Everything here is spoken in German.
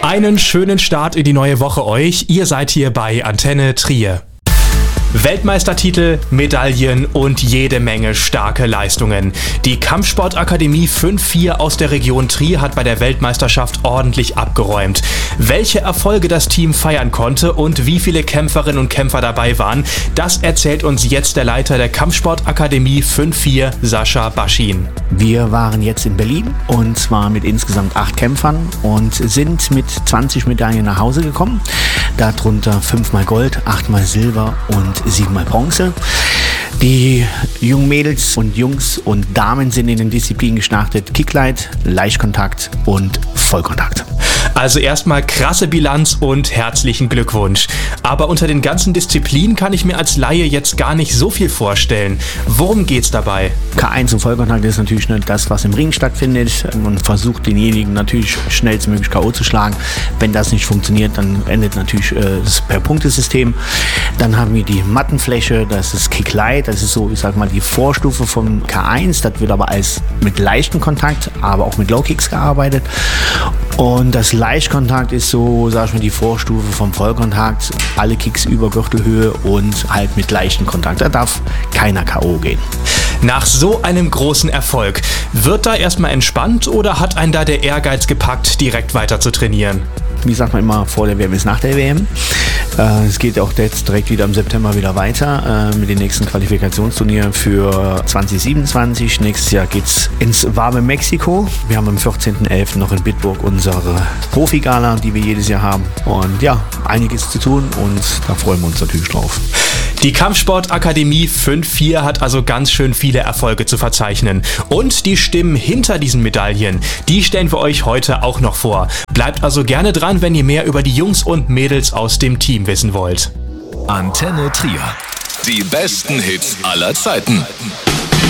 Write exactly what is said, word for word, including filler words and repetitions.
Einen schönen Start in die neue Woche euch. Ihr seid hier bei Antenne Trier. Weltmeistertitel, Medaillen und jede Menge starke Leistungen. Die Kampfsportakademie fünf vier aus der Region Trier hat bei der Weltmeisterschaft ordentlich abgeräumt. Welche Erfolge das Team feiern konnte und wie viele Kämpferinnen und Kämpfer dabei waren, das erzählt uns jetzt der Leiter der Kampfsportakademie fünf vier, Sascha Baschin. Wir waren jetzt in Berlin und zwar mit insgesamt acht Kämpfern und sind mit zwanzig Medaillen nach Hause gekommen. Darunter fünfmal Gold, achtmal Silber und siebenmal Bronze. Die jungen Mädels und Jungs und Damen sind in den Disziplinen gestartet: Kicklight, Leichtkontakt und Vollkontakt. Also erstmal krasse Bilanz und herzlichen Glückwunsch. Aber unter den ganzen Disziplinen kann ich mir als Laie jetzt gar nicht so viel vorstellen. Worum geht's dabei? K eins und Vollkontakt ist natürlich nicht das, was im Ring stattfindet. Man versucht denjenigen natürlich schnellstmöglich K O zu schlagen. Wenn das nicht funktioniert, dann endet natürlich äh, das per Punktesystem. Dann haben wir die Mattenfläche, das ist Kicklight. Das ist so, ich sag mal, die Vorstufe vom K eins. Das wird aber als mit leichtem Kontakt, aber auch mit Low Kicks gearbeitet. Und das Leichtkontakt ist so, sag ich mal, die Vorstufe vom Vollkontakt. Alle Kicks über Gürtelhöhe und halt mit leichtem Kontakt. Da darf keiner K O gehen. Nach so einem großen Erfolg, wird da erstmal entspannt oder hat einen da der Ehrgeiz gepackt, direkt weiter zu trainieren? Wie sagt man immer, vor der W M ist nach der W M. Äh, es geht auch jetzt direkt wieder im September wieder weiter äh, mit den nächsten Qualifikationsturnieren für zwanzig siebenundzwanzig. Nächstes Jahr geht's ins warme Mexiko. Wir haben am vierzehnten elften noch in Bitburg unsere Profi-Gala, die wir jedes Jahr haben. Und ja, einiges zu tun und da freuen wir uns natürlich drauf. Die Kampfsportakademie fünf vier hat also ganz schön viele Erfolge zu verzeichnen. Und die Stimmen hinter diesen Medaillen, die stellen wir euch heute auch noch vor. Bleibt also gerne dran, wenn ihr mehr über die Jungs und Mädels aus dem Team wissen wollt. Antenne Trier. Die besten Hits aller Zeiten.